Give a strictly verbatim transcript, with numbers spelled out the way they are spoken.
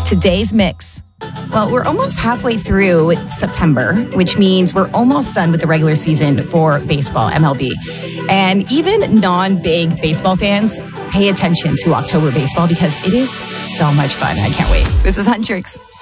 Today's mix. Well, we're almost halfway through September, which means we're almost done with the regular season for baseball, M L B. And even non-big baseball fans pay attention to October baseball because it is so much fun. I can't wait. This is Huntrix.